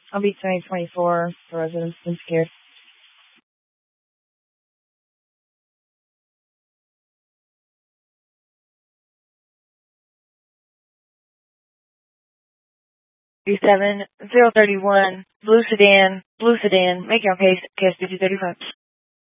I'll be 2024 for residents. I'm scared. B7031, blue sedan, make your case 5235.